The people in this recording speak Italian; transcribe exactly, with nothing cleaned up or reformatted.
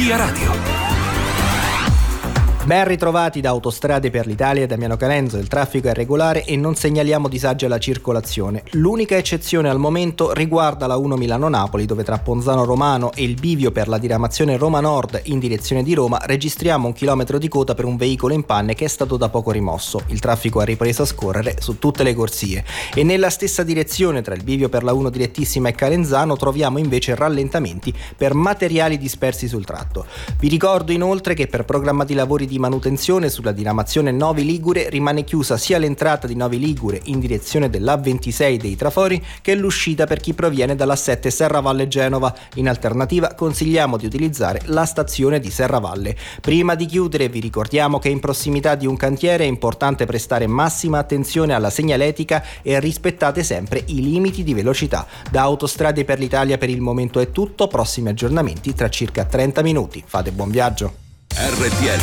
Via Radio. Ben ritrovati da Autostrade per l'Italia, Damiano Carenzo. Il traffico è regolare e non segnaliamo disagi alla circolazione. L'unica eccezione al momento riguarda la uno Milano-Napoli, dove tra Ponzano Romano e il bivio per la diramazione Roma Nord in direzione di Roma registriamo un chilometro di coda per un veicolo in panne che è stato da poco rimosso. Il traffico ha ripreso a scorrere su tutte le corsie e nella stessa direzione tra il bivio per la uno direttissima e Calenzano troviamo invece rallentamenti per materiali dispersi sul tratto. Vi ricordo inoltre che per programmati lavori di di manutenzione sulla diramazione Novi Ligure rimane chiusa sia l'entrata di Novi Ligure in direzione dell'A ventisei dei Trafori che l'uscita per chi proviene dall'A sette Serravalle Genova. In alternativa consigliamo di utilizzare la stazione di Serravalle. Prima di chiudere vi ricordiamo che in prossimità di un cantiere è importante prestare massima attenzione alla segnaletica e rispettate sempre i limiti di velocità. Da Autostrade per l'Italia per il momento è tutto, prossimi aggiornamenti tra circa trenta minuti. Fate buon viaggio. R T L